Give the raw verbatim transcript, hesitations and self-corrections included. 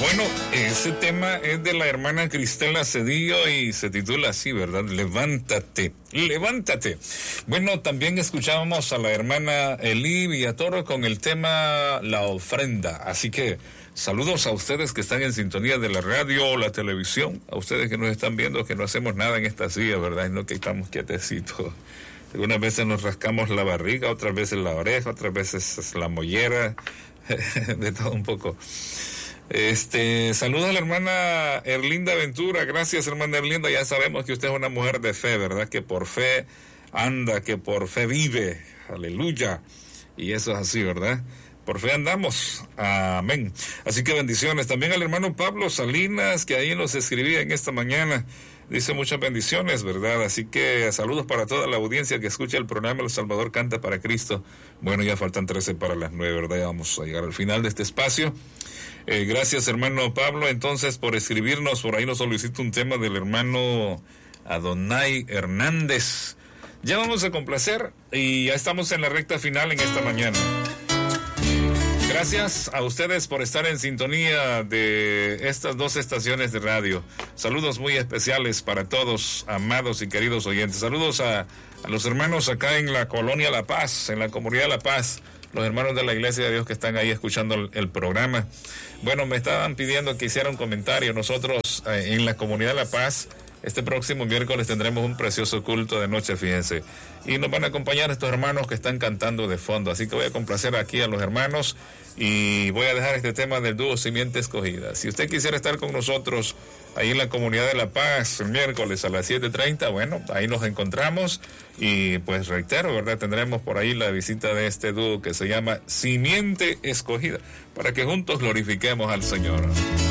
Bueno, ese tema es de la hermana Cristela Cedillo y se titula así, ¿verdad? Levántate, levántate. Bueno, también escuchábamos a la hermana Elí Villatoro con el tema La Ofrenda. Así que saludos a ustedes que están en sintonía de la radio o la televisión, a ustedes que nos están viendo que no hacemos nada en esta silla, ¿verdad? Y no que estamos quietecitos. Algunas veces nos rascamos la barriga, otras veces la oreja, otras veces la mollera, de todo un poco. Este, saludos a la hermana Erlinda Ventura. Gracias, hermana Erlinda. Ya sabemos que usted es una mujer de fe, ¿verdad? Que por fe anda, que por fe vive. Aleluya. Y eso es así, ¿verdad? Por fe andamos. Amén. Así que bendiciones. También al hermano Pablo Salinas, que ahí nos escribía en esta mañana. Dice muchas bendiciones, ¿verdad? Así que saludos para toda la audiencia que escucha el programa El Salvador Canta para Cristo. Bueno, ya faltan trece para las nueve, ¿verdad? Ya vamos a llegar al final de este espacio. Eh, gracias, hermano Pablo, entonces, por escribirnos. Por ahí nos solicita un tema del hermano Adonai Hernández. Ya vamos a complacer y ya estamos en la recta final en esta mañana. Gracias a ustedes por estar en sintonía de estas dos estaciones de radio. Saludos muy especiales para todos, amados y queridos oyentes. Saludos a, a los hermanos acá en la colonia La Paz, en la comunidad La Paz. Los hermanos de la Iglesia de Dios que están ahí escuchando el, el programa. Bueno, me estaban pidiendo que hiciera un comentario. Nosotros eh, en la comunidad La Paz, este próximo miércoles tendremos un precioso culto de noche, fíjense. Y nos van a acompañar estos hermanos que están cantando de fondo. Así que voy a complacer aquí a los hermanos y voy a dejar este tema del dúo Simiente Escogida. Si usted quisiera estar con nosotros ahí en la comunidad de La Paz el miércoles a las siete treinta, bueno, ahí nos encontramos y pues reitero, ¿verdad? Tendremos por ahí la visita de este dúo que se llama Simiente Escogida, para que juntos glorifiquemos al Señor.